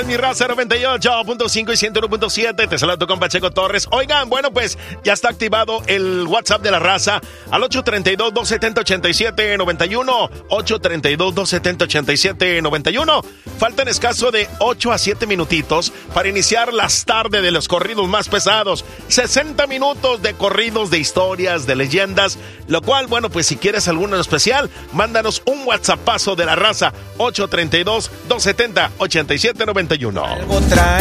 en Mi Raza 98.5 y 101.7. Te saluda tu compa Checo Torres. Oigan, bueno, pues ya está activado el WhatsApp de La Raza al 832-270-8791. 832-270-8791. Faltan escaso de 8 a 7 minutitos para iniciar las tardes de los corridos más pesados. 60 minutos de corridos, de historias, de leyendas. Lo cual, bueno, pues si quieres alguno en especial, mándanos un WhatsAppazo de La Raza. 832-270-8791.